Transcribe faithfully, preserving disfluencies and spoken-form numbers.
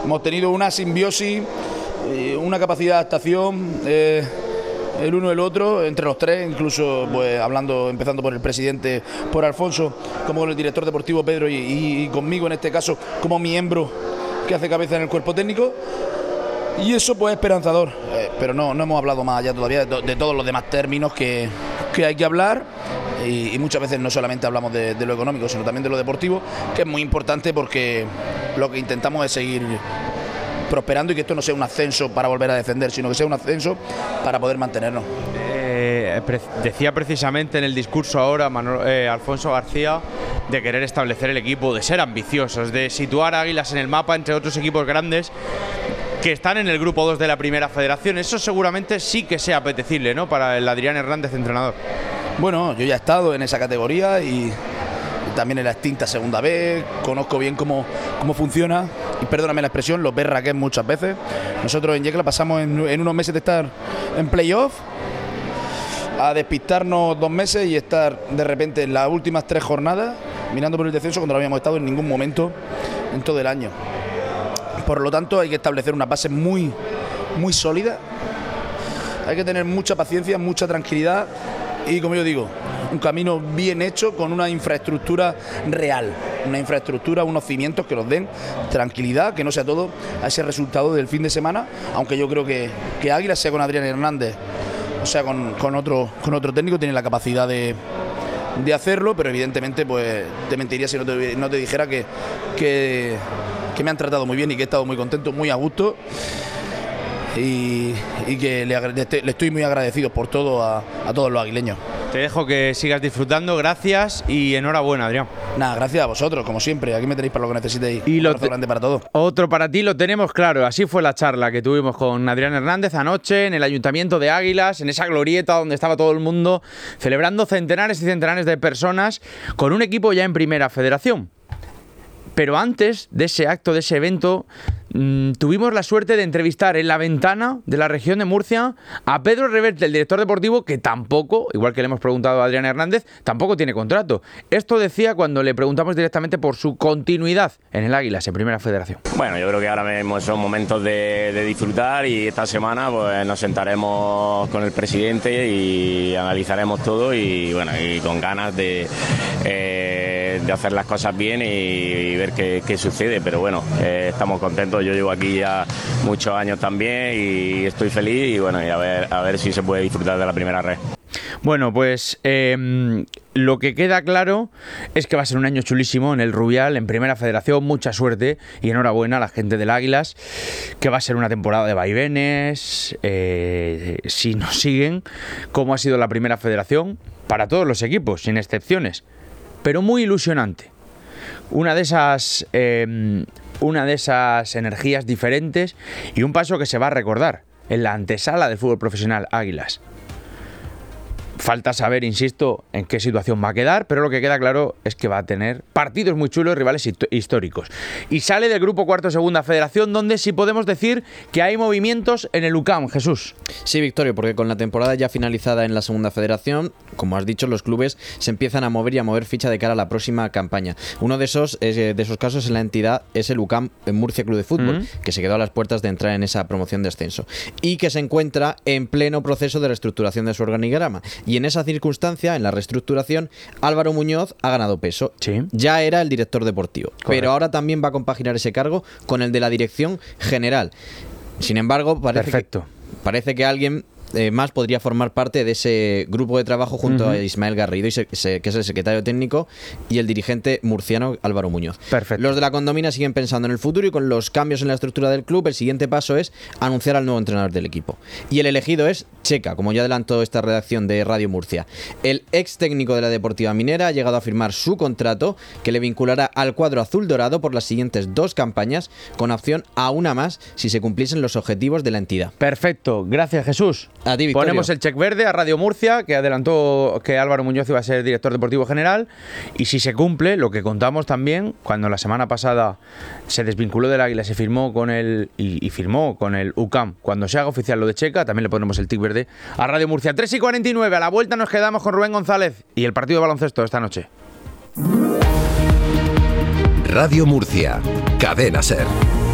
hemos tenido una simbiosis, eh, una capacidad de adaptación, eh, el uno el otro, entre los tres, incluso pues hablando, empezando por el presidente, por Alfonso, como con el director deportivo Pedro y, y, y conmigo en este caso como miembro que hace cabeza en el cuerpo técnico, y eso pues es esperanzador, eh, pero no, no hemos hablado más allá todavía de, to, de todos los demás términos que, que hay que hablar, y, y muchas veces no solamente hablamos de, de lo económico, sino también de lo deportivo, que es muy importante porque lo que intentamos es seguir prosperando y que esto no sea un ascenso para volver a descender, sino que sea un ascenso para poder mantenernos. Eh, pre decía precisamente en el discurso ahora Manuel, eh, Alfonso García de querer establecer el equipo, de ser ambiciosos, de situar a Águilas en el mapa entre otros equipos grandes que están en el grupo dos de la Primera Federación. Eso seguramente sí que sea apetecible, ¿no?, para el Adrián Hernández, entrenador. Bueno, yo ya he estado en esa categoría y también en la extinta Segunda B, conozco bien cómo, cómo funciona, y perdóname la expresión, los berra que es muchas veces. Nosotros en Yecla pasamos en, en unos meses de estar en playoff a despistarnos dos meses y estar de repente en las últimas tres jornadas mirando por el descenso cuando no habíamos estado en ningún momento en todo el año. Por lo tanto, hay que establecer una base muy, muy sólida, hay que tener mucha paciencia, mucha tranquilidad y, como yo digo, un camino bien hecho con una infraestructura real, una infraestructura, unos cimientos que nos den tranquilidad, que no sea todo a ese resultado del fin de semana, aunque yo creo que, que Águila, sea con Adrián Hernández o sea con, con, otro, con otro técnico, tiene la capacidad de, de hacerlo, pero evidentemente pues te mentiría si no te, no te dijera que, que, que me han tratado muy bien y que he estado muy contento, muy a gusto. Y, y que le, le estoy muy agradecido por todo a, a todos los aguileños. Te dejo que sigas disfrutando, gracias y enhorabuena, Adrián. Nada, gracias a vosotros, como siempre, aquí me tenéis para lo que necesitéis. Y un abrazo grande para todos. Otro para ti lo tenemos claro, así fue la charla que tuvimos con Adrián Hernández anoche en el Ayuntamiento de Águilas, en esa glorieta donde estaba todo el mundo celebrando centenares y centenares de personas con un equipo ya en Primera Federación. Pero antes de ese acto, de ese evento, mmm, tuvimos la suerte de entrevistar en La Ventana de la región de Murcia a Pedro Reverte, el director deportivo, que tampoco, igual que le hemos preguntado a Adrián Hernández, tampoco tiene contrato. Esto decía cuando le preguntamos directamente por su continuidad en el Águilas, en Primera Federación. Bueno, yo creo que ahora mismo son momentos de, de disfrutar, y esta semana pues nos sentaremos con el presidente y analizaremos todo, y bueno, y con ganas de... Eh, de hacer las cosas bien y, y ver qué, qué sucede, pero bueno, eh, estamos contentos. Yo llevo aquí ya muchos años también y estoy feliz, y bueno, y a ver, a ver si se puede disfrutar de la primera red. Bueno, pues eh, lo que queda claro es que va a ser un año chulísimo en el Rubial, en Primera Federación. Mucha suerte y enhorabuena a la gente del Águilas, que va a ser una temporada de vaivenes, eh, si nos siguen, como ha sido la Primera Federación, para todos los equipos, sin excepciones, pero muy ilusionante. Una de esas, eh, una de esas energías diferentes y un paso que se va a recordar en la antesala del fútbol profesional Águilas. Falta saber, insisto, en qué situación va a quedar, pero lo que queda claro es que va a tener partidos muy chulos, rivales históricos. Y sale del grupo cuarto Segunda Federación, donde sí podemos decir que hay movimientos en el U C A M, Jesús. Sí, Victorio, porque con la temporada ya finalizada en la Segunda Federación, como has dicho, los clubes se empiezan a mover y a mover ficha de cara a la próxima campaña. Uno de esos, de esos casos en la entidad es el U C A M en Murcia Club de Fútbol, mm. que se quedó a las puertas de entrar en esa promoción de ascenso y que se encuentra en pleno proceso de reestructuración de su organigrama. Y en esa circunstancia, en la reestructuración, Álvaro Muñoz ha ganado peso. Sí. Ya era el director deportivo, correcto, pero ahora también va a compaginar ese cargo con el de la dirección general. Sin embargo, parece, Perfecto. que, parece que alguien eh, más podría formar parte de ese grupo de trabajo junto uh-huh. a Ismael Garrido, y se, se, que es el secretario técnico, y el dirigente murciano Álvaro Muñoz. Perfecto. Los de la condomina siguen pensando en el futuro, y con los cambios en la estructura del club, el siguiente paso es anunciar al nuevo entrenador del equipo. Y el elegido es Checa, como ya adelantó esta redacción de Radio Murcia. El ex técnico de la Deportiva Minera ha llegado a firmar su contrato, que le vinculará al cuadro azul dorado por las siguientes dos campañas, con opción a una más si se cumpliesen los objetivos de la entidad. Perfecto, gracias, Jesús. A ti, Victorio. Ponemos el check verde a Radio Murcia, que adelantó que Álvaro Muñoz iba a ser director deportivo general, y si se cumple lo que contamos también cuando la semana pasada se desvinculó del Águila, se firmó con el y, y firmó con el U C A M, cuando se haga oficial lo de Checa, también le ponemos el tic verde a Radio Murcia. Tres y cuarenta y nueve, a la vuelta nos quedamos con Rubén González y el partido de baloncesto esta noche. Radio Murcia, Cadena SER.